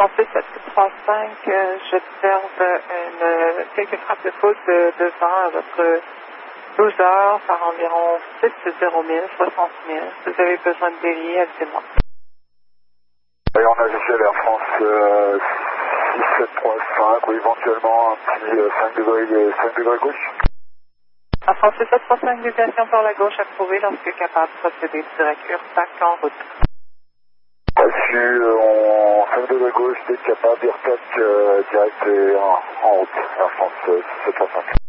Français 735, j'observe quelques frappes de côte de vent à votre 12 heures par environ 6 000, 60 000. Vous avez besoin de délier, avisez-moi. Et on a visé l'Air France 6735 ou éventuellement un petit 5 degrés gauche. Air Français 735, déviation par la gauche approuvée lorsque capable de procéder direct URTAC en route. Reçu en 5 degrés gauche, dès capable, URTAC direct et en route. Air France 735.